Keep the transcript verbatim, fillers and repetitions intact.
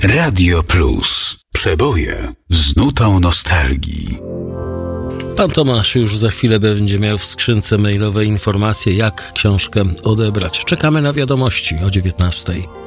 Radio Plus. Przeboje z nutą nostalgii. Pan Tomasz już za chwilę będzie miał w skrzynce mailowej informacje, jak książkę odebrać. Czekamy na wiadomości o dziewiętnastej.